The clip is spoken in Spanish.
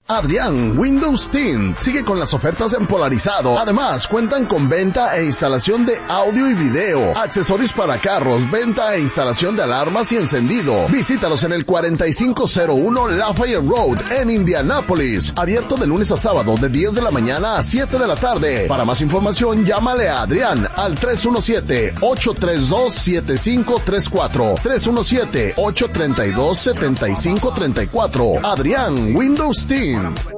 Adrián Windows Team sigue con las ofertas en Polarizado. Además, cuentan con venta e instalación de audio y video, accesorios para carros, venta e instalación de alarmas y encendido. Visítalos en el 4501 Lafayette Road en Indianápolis. Abierto de lunes a sábado de 10 de la mañana a 7 de la tarde. Para más información, llámale a Adrián al 317-832-7534. 317-832-7534. Adrián Windows Team.